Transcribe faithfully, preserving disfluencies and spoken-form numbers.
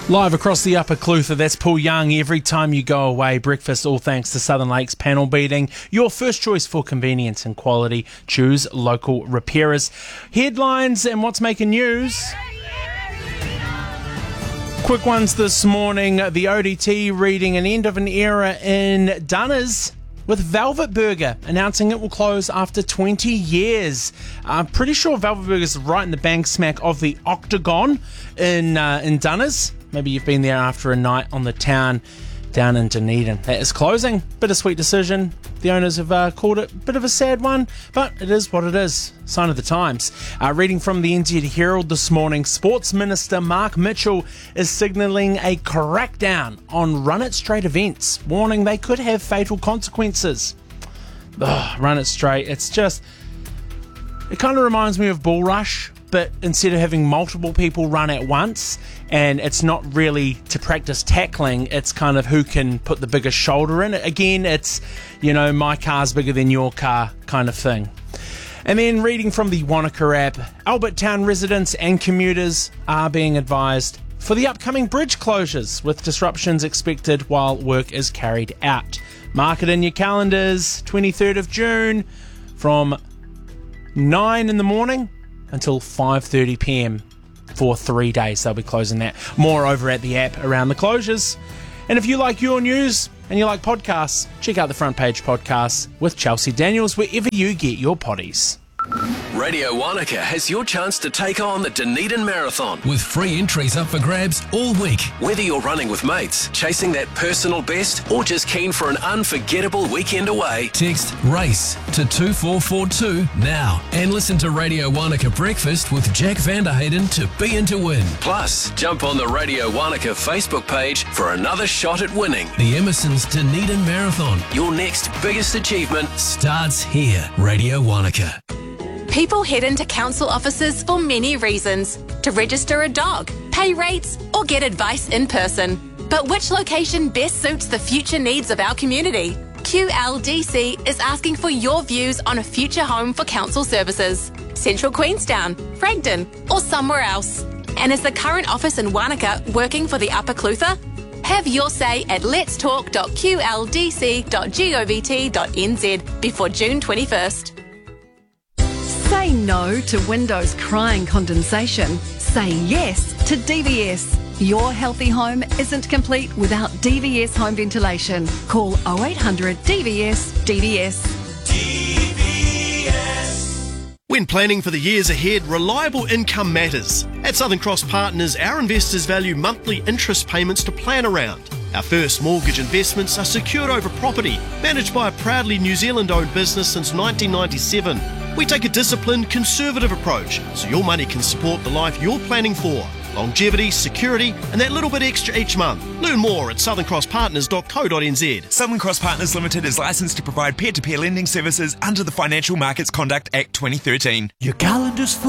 Live across the Upper Clutha, that's Paul Young. Every time you go away, breakfast, all thanks to Southern Lakes panel beating. Your first choice for convenience and quality. Choose local repairers. Headlines and what's making news. Quick ones this morning. The O D T reading an end of an era in Dunners, with Velvet Burger announcing it will close after twenty years. I'm pretty sure Velvet Burger is right in the bang smack of the Octagon in uh, in Dunners. Maybe you've been there after a night on the town down in Dunedin. That is closing. Bittersweet decision. The owners have uh, called it a bit of a sad one, but it is what it is. Sign of the times. Uh, reading from the N Z Herald this morning, Sports Minister Mark Mitchell is signalling a crackdown on Run It Straight events, warning they could have fatal consequences. Ugh, Run It Straight, it's just... It kind of reminds me of Bull Rush, but instead of having multiple people run at once, and it's not really to practice tackling, it's kind of who can put the biggest shoulder in. Again, it's, you know, my car's bigger than your car kind of thing. And then reading from the Wanaka app, Albert Town residents and commuters are being advised for the upcoming bridge closures, with disruptions expected while work is carried out. Mark it in your calendars, twenty-third of June, from nine in the morning until five thirty p.m. for three days. They'll be closing that. More over at the app around the closures. And if you like your news and you like podcasts, check out the Front Page Podcasts with Chelsea Daniels wherever you get your potties. Radio Wanaka has your chance to take on the Dunedin Marathon, with free entries up for grabs all week. whether you're running with mates, chasing that personal best, or just keen for an unforgettable weekend away. Text RACE to two four four two now and listen to Radio Wanaka Breakfast with Jack Vanderhayden to be in to win. Plus, jump on the Radio Wanaka Facebook page for another shot at winning. The Emerson's Dunedin Marathon Your next biggest achievement. starts here. Radio Wanaka. People head into council offices for many reasons: to register a dog, pay rates, or get advice in person. But which location best suits the future needs of our community? Q L D C is asking for your views on a future home for council services. Central Queenstown, Frankton, or somewhere else. And is the current office in Wanaka working for the Upper Clutha? Have your say at lets talk dot q l d c dot govt dot n z before June twenty-first. Say no to windows crying condensation. Say yes to D V S. Your healthy home isn't complete without D V S home ventilation. Call oh eight hundred D V S D V S. D V S. When planning for the years ahead, reliable income matters. At Southern Cross Partners, our investors value monthly interest payments to plan around. Our first mortgage investments are secured over property, managed by a proudly New Zealand-owned business since nineteen ninety-seven. We take a disciplined, conservative approach so your money can support the life you're planning for. Longevity, security, and that little bit extra each month. Learn more at southern cross partners dot co dot n z. Southern Cross Partners Limited is licensed to provide peer-to-peer lending services under the Financial Markets Conduct Act twenty thirteen. Your calendar's full.